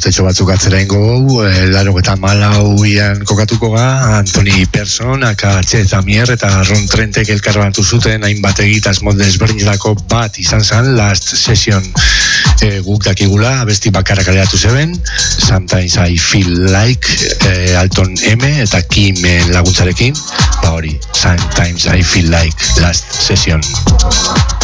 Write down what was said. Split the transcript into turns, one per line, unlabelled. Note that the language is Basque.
urtetxo batzuk atzera ingo gau, 84an kokatuko ga, Antoni Persson, AKH eta Mier eta Ron Trentek elkarbanatu zuten, hainbat egitas molde ezberdinetako bat izan zen, Last Session guk dakigula, abesti bakarra kaleratu zeben, Sometimes I Feel Like, Alton M eta Kim laguntzarekin, hori, Sometimes I Feel Like, Last Session.